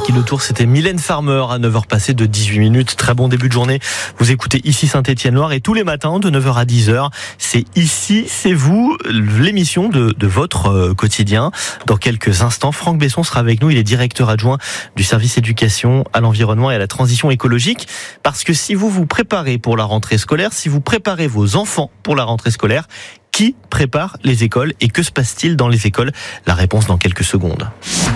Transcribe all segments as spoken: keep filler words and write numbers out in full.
qui le tour, c'était Mylène Farmer à neuf heures passées de dix-huit minutes. Très bon début de journée. Vous écoutez Ici Saint-Étienne-Loire et tous les matins de neuf heures à dix heures, c'est Ici, c'est vous, l'émission de, de votre quotidien. Dans quelques instants, Franck Besson sera avec nous. Il est directeur adjoint du service éducation à l'environnement et à la transition écologique. Parce que si vous vous préparez pour la rentrée scolaire, si vous préparez vos enfants pour la rentrée scolaire, qui prépare les écoles et que se passe-t-il dans les écoles? La réponse dans quelques secondes.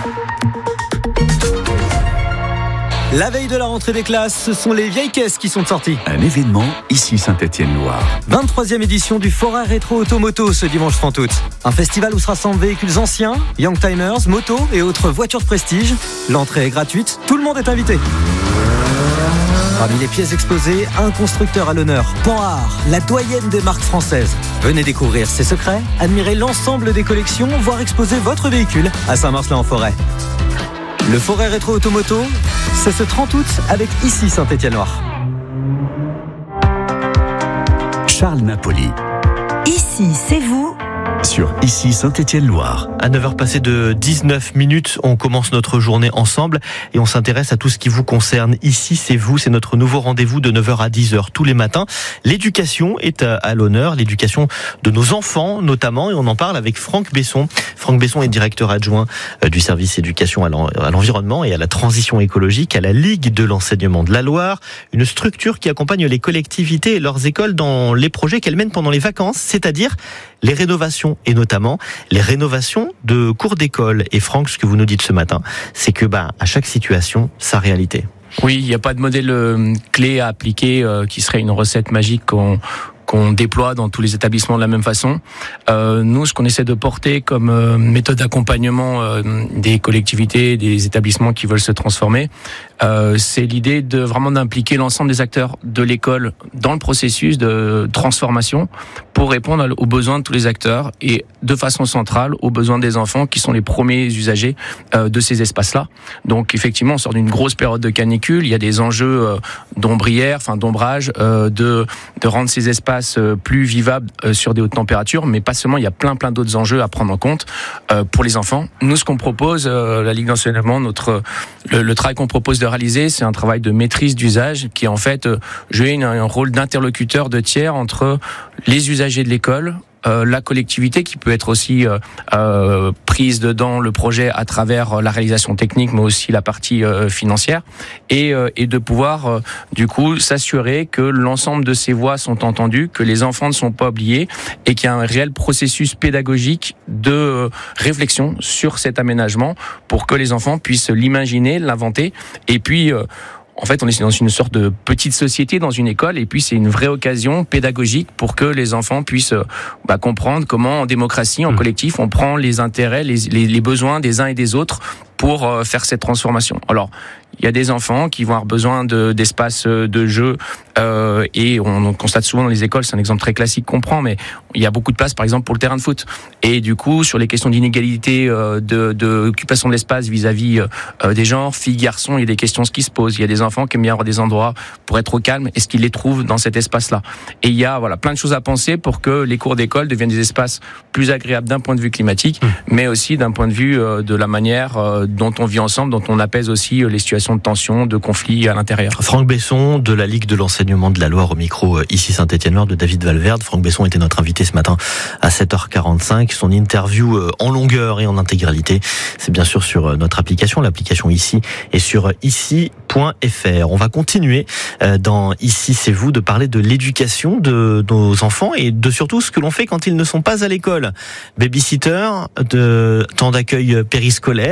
La veille de la rentrée des classes, ce sont les vieilles caisses qui sont sorties. Un événement ici Saint-Étienne-Loire. vingt-troisième édition du Forêt Rétro Automoto ce dimanche trente août. Un festival où se rassemblent véhicules anciens, youngtimers, motos et autres voitures de prestige. L'entrée est gratuite, tout le monde est invité. Parmi les pièces exposées, un constructeur à l'honneur, Panhard, la doyenne des marques françaises. Venez découvrir ses secrets, admirer l'ensemble des collections, voire exposer votre véhicule à Saint-Marcelin-en-Forêt. Le Forêt Rétro Automoto, c'est ce trente août avec Ici Saint-Étienne-Loire. Charles Napoli. Ici, c'est vous. Sur Ici Saint-Étienne-Loire. À neuf heures passées de dix-neuf minutes, on commence notre journée ensemble et on s'intéresse à tout ce qui vous concerne. Ici, c'est vous, c'est notre nouveau rendez-vous de neuf heures à dix heures tous les matins. L'éducation est à, à l'honneur, l'éducation de nos enfants notamment, et on en parle avec Franck Besson. Franck Besson est directeur adjoint du service éducation à l'environnement et à la transition écologique à la Ligue de l'enseignement de la Loire, une structure qui accompagne les collectivités et leurs écoles dans les projets qu'elles mènent pendant les vacances, c'est-à-dire les rénovations et notamment les rénovations de cours d'école. Et Franck, ce que vous nous dites ce matin, c'est que bah, à chaque situation, sa réalité. Oui, il n'y a pas de modèle euh, clé à appliquer euh, qui serait une recette magique qu'on qu'on déploie dans tous les établissements de la même façon. Euh, nous, ce qu'on essaie de porter comme euh, méthode d'accompagnement euh, des collectivités, des établissements qui veulent se transformer, euh, c'est l'idée de vraiment d'impliquer l'ensemble des acteurs de l'école dans le processus de transformation pour répondre aux besoins de tous les acteurs et de façon centrale aux besoins des enfants qui sont les premiers usagers euh, de ces espaces-là. Donc effectivement, on sort d'une grosse période de canicule, il y a des enjeux euh, d'ombrière, enfin d'ombrage, euh, de, de rendre ces espaces plus vivables sur des hautes températures, mais pas seulement, il y a plein plein d'autres enjeux à prendre en compte euh, pour les enfants. Nous, ce qu'on propose, euh, la Ligue d'enseignement, notre le, le travail qu'on propose de réaliser, c'est un travail de maîtrise d'usage qui en fait euh, joue un, un rôle d'interlocuteur de tiers entre les usagers de l'école, Euh, la collectivité qui peut être aussi euh, euh, prise dedans le projet à travers la réalisation technique, mais aussi la partie euh, financière, et, euh, et de pouvoir euh, du coup s'assurer que l'ensemble de ces voix sont entendues, que les enfants ne sont pas oubliés, et qu'il y a un réel processus pédagogique de euh, réflexion sur cet aménagement pour que les enfants puissent l'imaginer, l'inventer, et puis euh, en fait, on est dans une sorte de petite société dans une école, et puis c'est une vraie occasion pédagogique pour que les enfants puissent bah, comprendre comment, en démocratie, en collectif, on prend les intérêts, les, les, les besoins des uns et des autres pour euh, faire cette transformation. Alors, il y a des enfants qui vont avoir besoin de, d'espaces de jeu euh, et on, on constate souvent dans les écoles, c'est un exemple très classique qu'on prend, mais il y a beaucoup de place par exemple pour le terrain de foot. Et du coup, sur les questions d'inégalité euh, de, de occupation de l'espace vis-à-vis euh, des genres, filles, garçons, il y a des questions qui se posent. Il y a des enfants qui aiment bien avoir des endroits pour être au calme. Est-ce qu'ils les trouvent dans cet espace-là? Et il y a voilà plein de choses à penser pour que les cours d'école deviennent des espaces plus agréables d'un point de vue climatique, mmh. mais aussi d'un point de vue euh, de la manière euh, dont on vit ensemble, dont on apaise aussi les situations de tension, de conflit à l'intérieur. Franck Besson de la Ligue de l'enseignement de la Loire au micro Ici Saint-Étienne-Loire de David Valverde. Franck Besson était notre invité ce matin à sept heures quarante-cinq. Son interview en longueur et en intégralité, c'est bien sûr sur notre application, l'application Ici, et sur ici point f r. On va continuer dans Ici c'est vous de parler de l'éducation de nos enfants et de surtout ce que l'on fait quand ils ne sont pas à l'école. Babysitter, de temps d'accueil périscolaire,